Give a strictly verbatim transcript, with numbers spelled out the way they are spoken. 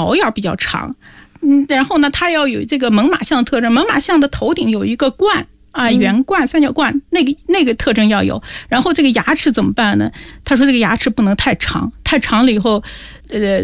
毛要比较长，嗯，然后呢，它要有这个猛犸象的特征，猛犸象的头顶有一个冠。啊，圆冠、三角冠，那个那个特征要有。然后这个牙齿怎么办呢？他说这个牙齿不能太长，太长了以后，呃。